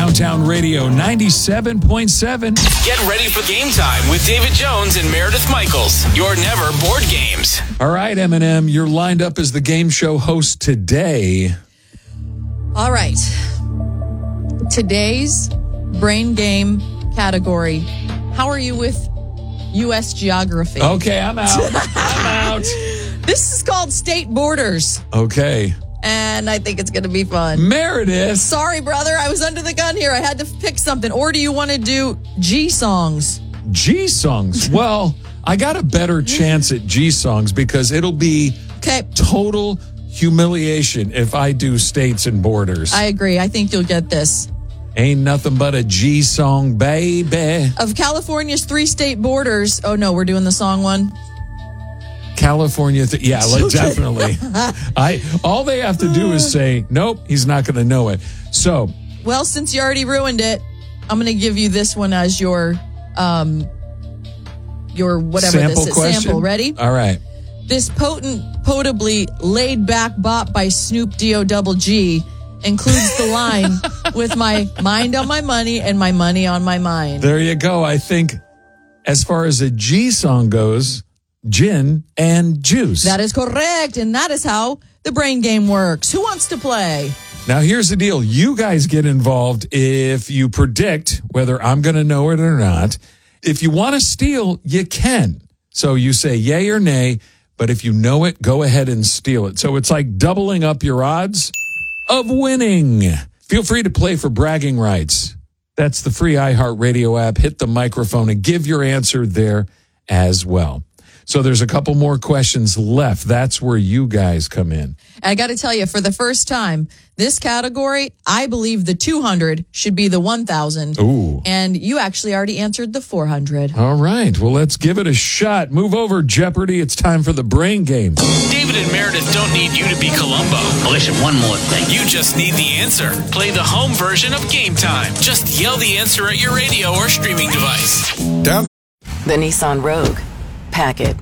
Downtown Radio 97.7. Get ready for Game Time with David Jones and Meredith Michaels. Your never bored games. All right, Eminem, you're lined up as the game show host today. All right. Today's brain game category. How are you with U.S. geography? Okay, I'm out. I'm out. This is called state borders. Okay. And I think it's going to be fun. Meredith. Sorry, brother. I was under the gun here. I had to pick something. Or do you want to do G-songs? G-songs. Well, I got a better chance at G-songs because it'll be total humiliation if I do states and borders. I agree. I think you'll get this. Ain't nothing but a G-song, baby. Of California's 3 state borders. Oh, no, we're doing the song one. California, definitely. All they have to do is say, nope, he's not going to know it. So, well, since you already ruined it, I'm going to give you this one as your whatever sample this is. Question? Sample. Ready? All right. This potably laid back bop by Snoop D-O-double-G includes the line with my mind on my money and my money on my mind. There you go. I think as far as a G song goes, gin and juice. That is correct. And that is how the brain game works. Who wants to play? Now, here's the deal. You guys get involved if you predict whether I'm going to know it or not. If you want to steal, you can. So you say yay or nay, but if you know it, go ahead and steal it. So it's like doubling up your odds of winning. Feel free to play for bragging rights. That's the free iHeartRadio app. Hit the microphone and give your answer there as well. So there's a couple more questions left. That's where you guys come in. I got to tell you, for the first time, this category, I believe the 200 should be the 1,000. Ooh. And you actually already answered the 400. All right. Well, let's give it a shot. Move over, Jeopardy. It's time for the brain game. David and Meredith don't need you to be Columbo. Listen, one more thing. You just need the answer. Play the home version of Game Time. Just yell the answer at your radio or streaming device. The Nissan Rogue. Pack it.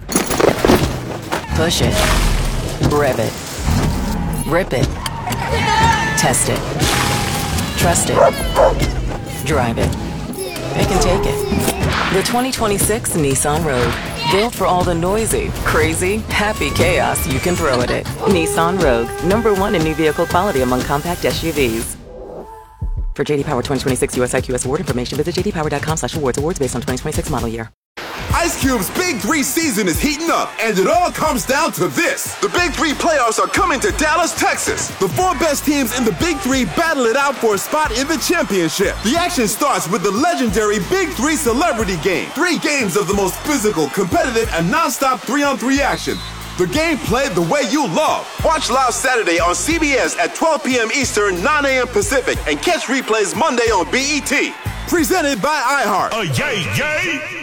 Push it. Rev it. Rip it. Test it. Trust it. Drive it. Pick and take it. The 2026 Nissan Rogue. Built for all the noisy, crazy, happy chaos you can throw at it. Nissan Rogue. #1 in new vehicle quality among compact SUVs. For JD Power 2026 US IQS award information, visit jdpower.com/awards. Awards based on 2026 model year. Ice Cube's Big 3 season is heating up, and it all comes down to this. The Big 3 playoffs are coming to Dallas, Texas. The 4 best teams in the Big 3 battle it out for a spot in the championship. The action starts with the legendary Big 3 Celebrity Game. 3 games of the most physical, competitive, and non-stop 3-on-3 action. The game played the way you love. Watch live Saturday on CBS at 12 p.m. Eastern, 9 a.m. Pacific, and catch replays Monday on BET. Presented by iHeart. Yay, yay!